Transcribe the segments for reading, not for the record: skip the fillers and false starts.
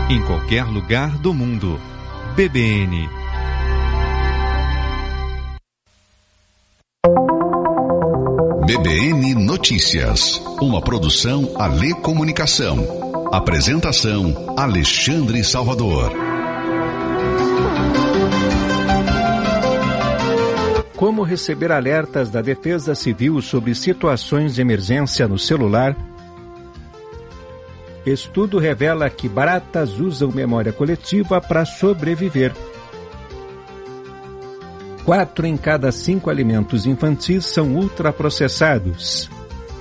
em qualquer lugar do mundo. BBN. BBN Notícias, uma produção Alê Comunicação. Apresentação Alexandre Salvador. Como receber alertas da Defesa Civil sobre situações de emergência no celular? Estudo revela que baratas usam memória coletiva para sobreviver. 4 em cada 5 alimentos infantis são ultraprocessados.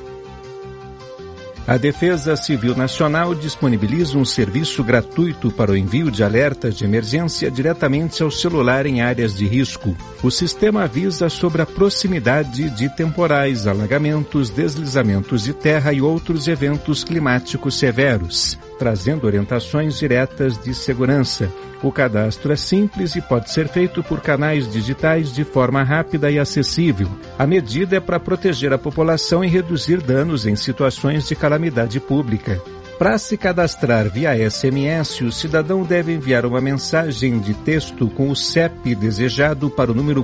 A Defesa Civil Nacional disponibiliza um serviço gratuito para o envio de alertas de emergência diretamente ao celular em áreas de risco. O sistema avisa sobre a proximidade de temporais, alagamentos, deslizamentos de terra e outros eventos climáticos severos, trazendo orientações diretas de segurança. O cadastro é simples e pode ser feito por canais digitais de forma rápida e acessível. A medida é para proteger a população e reduzir danos em situações de calamidade pública. Para se cadastrar via SMS, o cidadão deve enviar uma mensagem de texto com o CEP desejado para o número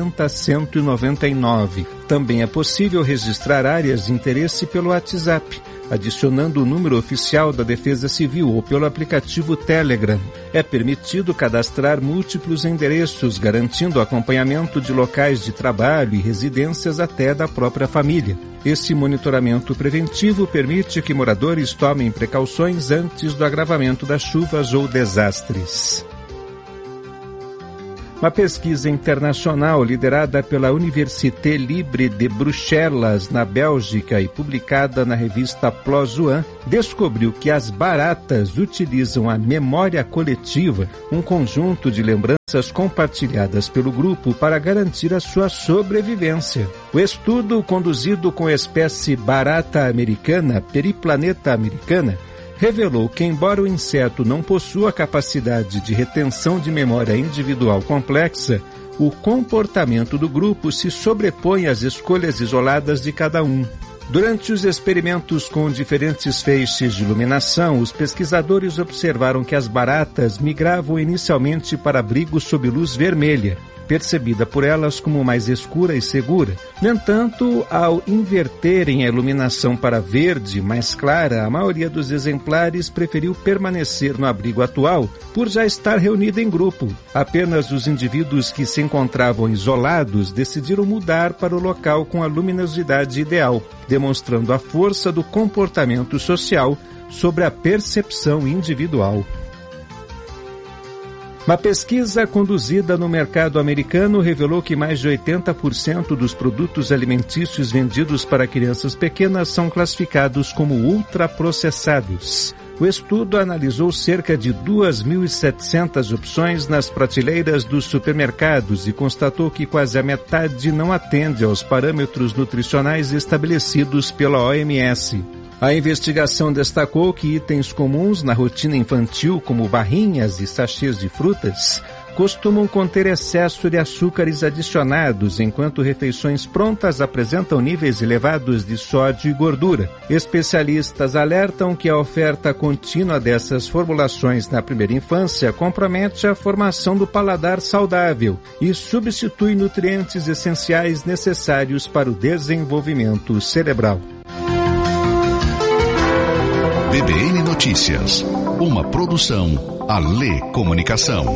40199. Também é possível registrar áreas de interesse pelo WhatsApp, adicionando o número oficial da Defesa Civil ou pelo aplicativo Telegram. É permitido cadastrar múltiplos endereços, garantindo o acompanhamento de locais de trabalho e residências até da própria família. Esse monitoramento preventivo permite que moradores tomem precauções antes do agravamento das chuvas ou desastres. Uma pesquisa internacional liderada pela Université Libre de Bruxelas, na Bélgica, e publicada na revista PLOS ONE, descobriu que as baratas utilizam a memória coletiva, um conjunto de lembranças compartilhadas pelo grupo para garantir a sua sobrevivência. O estudo, conduzido com a espécie barata americana, Periplaneta americana, revelou que, embora o inseto não possua capacidade de retenção de memória individual complexa, o comportamento do grupo se sobrepõe às escolhas isoladas de cada um. Durante os experimentos com diferentes feixes de iluminação, os pesquisadores observaram que as baratas migravam inicialmente para abrigos sob luz vermelha, percebida por elas como mais escura e segura. No entanto, ao inverterem a iluminação para verde, mais clara, a maioria dos exemplares preferiu permanecer no abrigo atual por já estar reunida em grupo. Apenas os indivíduos que se encontravam isolados decidiram mudar para o local com a luminosidade ideal, demonstrando a força do comportamento social sobre a percepção individual. Uma pesquisa conduzida no mercado americano revelou que mais de 80% dos produtos alimentícios vendidos para crianças pequenas são classificados como ultraprocessados. O estudo analisou cerca de 2.700 opções nas prateleiras dos supermercados e constatou que quase a metade não atende aos parâmetros nutricionais estabelecidos pela OMS. A investigação destacou que itens comuns na rotina infantil, como barrinhas e sachês de frutas, costumam conter excesso de açúcares adicionados, enquanto refeições prontas apresentam níveis elevados de sódio e gordura. Especialistas alertam que a oferta contínua dessas formulações na primeira infância compromete a formação do paladar saudável e substitui nutrientes essenciais necessários para o desenvolvimento cerebral. BBN Notícias, uma produção Alê Comunicação.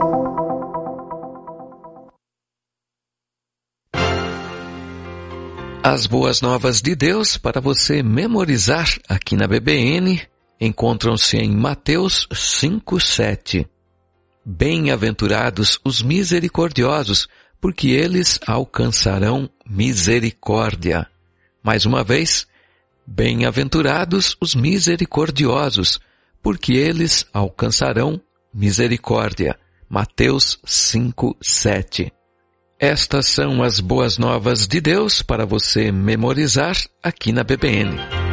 As boas novas de Deus para você memorizar aqui na BBN encontram-se em Mateus 5:7. Bem-aventurados os misericordiosos, porque eles alcançarão misericórdia. Mais uma vez, bem-aventurados os misericordiosos, porque eles alcançarão misericórdia. Mateus 5:7. Estas são as boas novas de Deus para você memorizar aqui na BBN.